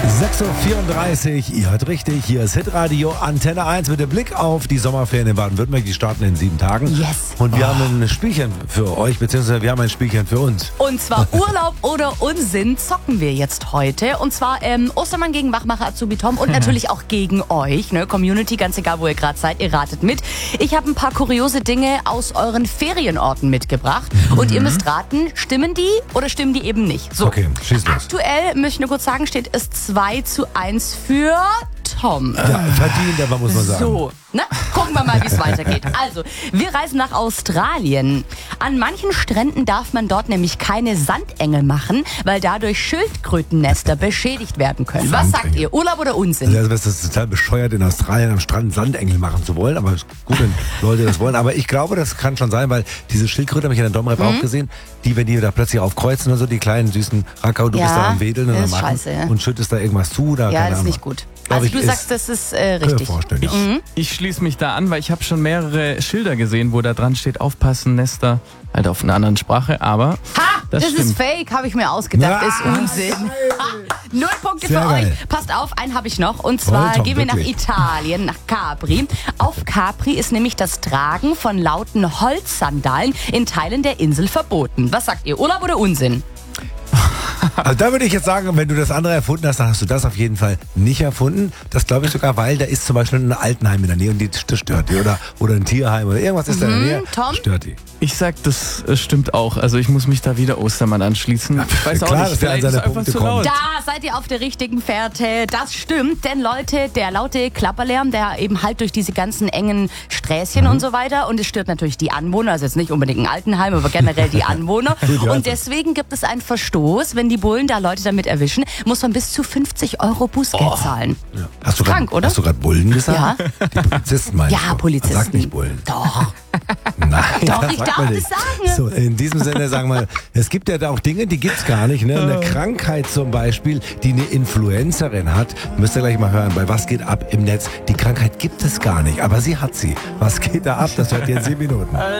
6.34 Uhr, ihr hört richtig, hier ist Hitradio Antenne 1 mit dem Blick auf die Sommerferien in Baden-Württemberg, die starten in 7 Tagen. Yes. Und wir haben ein Spielchen für euch, beziehungsweise wir haben ein Spielchen für uns. Und zwar Urlaub oder Unsinn zocken wir jetzt heute. Und zwar Ostermann gegen Wachmacher Azubi Tom und natürlich auch gegen euch, ne? Community, ganz egal, wo ihr gerade seid, ihr ratet mit. Ich habe ein paar kuriose Dinge aus euren Ferienorten mitgebracht. Und ihr müsst raten, stimmen die oder stimmen die eben nicht? So. Okay, schieß los. Aktuell, möchte ich nur kurz sagen, steht es 2:1 für Tom. Ja, verdient, aber muss man sagen. So, ne? Gucken wir mal, wie es weitergeht. Also, wir reisen nach Australien. An manchen Stränden darf man dort nämlich keine Sandengel machen, weil dadurch Schildkrötennester beschädigt werden können. Was sagt ihr? Urlaub oder Unsinn? Also das ist total bescheuert, in Australien am Strand Sandengel machen zu wollen. Aber es ist gut, wenn Leute das wollen. Aber ich glaube, das kann schon sein, weil diese Schildkröte, habe ich in der Domrep auch gesehen, wenn die da plötzlich aufkreuzen und so, die kleinen süßen Rackau, du bist da am Wedeln und am Machen scheiße, ja. und schüttest da irgendwas zu. Da, Ja, keine das ist Ahnung. nicht gut. Also du sagst, das ist richtig. Vorstellen, ja. Ich schließe mich da an, weil ich habe schon mehrere Schilder gesehen, wo da dran steht, aufpassen, Nester, halt auf einer anderen Sprache, aber Ha! Das stimmt. ist fake, habe ich mir ausgedacht, ist Unsinn. Ha! 0 Punkte Sehr für geil. euch. Passt auf, einen habe ich noch. Und zwar Tom, gehen wir nach wirklich. Italien, nach Capri. Auf Capri ist nämlich das Tragen von lauten Holzsandalen in Teilen der Insel verboten. Was sagt ihr, Urlaub oder Unsinn? Also da würde ich jetzt sagen, wenn du das andere erfunden hast, dann hast du das auf jeden Fall nicht erfunden. Das glaube ich sogar, weil da ist zum Beispiel ein Altenheim in der Nähe und das stört die. Oder ein Tierheim oder irgendwas ist da in der Nähe. Tom? Stört die. ich sag, das stimmt auch. Also ich muss mich da wieder Ostermann anschließen. Ich weiß klar, auch dass nicht, der an vielleicht ist seine es einfach Punkte zu kommt. laut. Da seid ihr auf der richtigen Fährte. Das stimmt, denn Leute, der laute Klapperlärm, der eben halt durch diese ganzen engen Sträßchen und so weiter und es stört natürlich die Anwohner, also jetzt nicht unbedingt ein Altenheim, aber generell die Anwohner. Und deswegen gibt es einen Verstoß, wenn die Bullen da Leute damit erwischen, muss man bis zu 50 € Bußgeld zahlen. Ja. Hast du Krank, oder? Hast du gerade Bullen gesagt? Ja. Die Polizisten meinst Ja, du? Polizisten. Sag nicht Bullen. Doch. Nein, Doch, das ich sagt darf man das nicht. sagen. So, in diesem Sinne sagen wir, es gibt ja da auch Dinge, die gibt's gar nicht. Ne? Eine Krankheit zum Beispiel, die eine Influencerin hat. Müsst ihr gleich mal hören, bei Was geht ab im Netz. Die Krankheit gibt es gar nicht, aber sie hat sie. Was geht da ab? Das hört ihr in 7 Minuten.